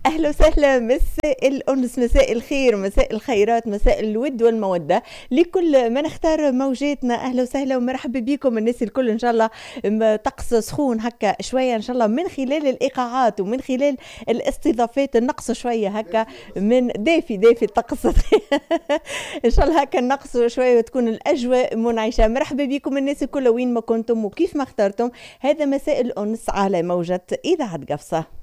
أهلا وسهلا، مساء الأنس، مساء الخير، مساء الخيرات، مساء الود والمودة لكل من اختار موجاتنا. أهلا وسهلا ومرحبا بكم الناس الكل. إن شاء الله طقس سخون هكا شوية إن شاء الله، من خلال الإيقاعات ومن خلال الاستضافات النقص شوية هكا من دافي الطقس. إن شاء الله هكا النقص شوية وتكون الأجواء منعشة. مرحبا بكم الناس الكل وين ما كنتم وكيف ما اخترتم. هذا مساء الأنس على موجة إذاعة قفصة.